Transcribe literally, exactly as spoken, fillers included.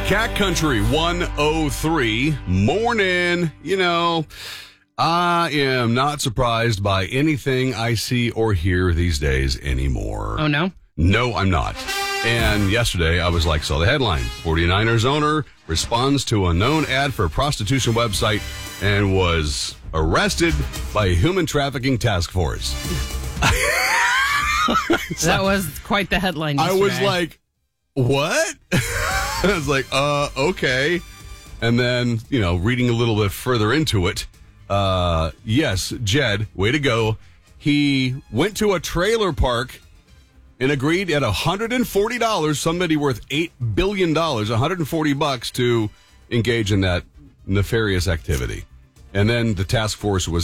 Cat Country one oh three. Morning. You know, I am not surprised by anything I see or hear these days anymore. Oh, no? No, I'm not. And yesterday, I was like, saw the headline. forty-niners owner responds to a known ad for a prostitution website and was arrested by a human trafficking task force. That was quite the headline yesterday. I was like, what? I was like, uh, okay. And then, you know, reading a little bit further into it, uh, yes, Jed, way to go. He went to a trailer park and agreed at one hundred forty dollars, somebody worth eight billion dollars, one hundred forty bucks to engage in that nefarious activity. And then the task force was